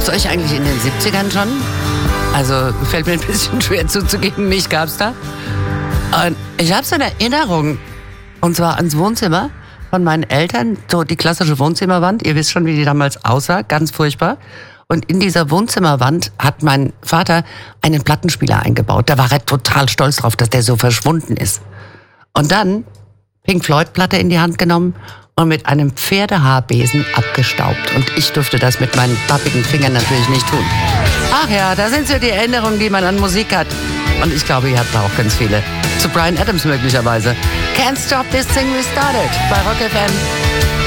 Gab's euch eigentlich in den 70ern schon? Also fällt mir ein bisschen schwer zuzugeben, mich gab's da. Und ich habe so eine Erinnerung, und zwar ans Wohnzimmer von meinen Eltern, so die klassische Wohnzimmerwand. Ihr wisst schon, wie die damals aussah, ganz furchtbar. Und in dieser Wohnzimmerwand hat mein Vater einen Plattenspieler eingebaut. Da war er total stolz drauf, dass der so verschwunden ist. Und dann Pink Floyd Platte in die Hand genommen und mit einem Pferdehaarbesen abgestaubt. Und ich durfte das mit meinen pappigen Fingern natürlich nicht tun. Ach ja, da sind so die Erinnerungen, die man an Musik hat. Und ich glaube, ihr habt da auch ganz viele. Zu Bryan Adams möglicherweise. Can't Stop This Thing We Started bei Rock FM.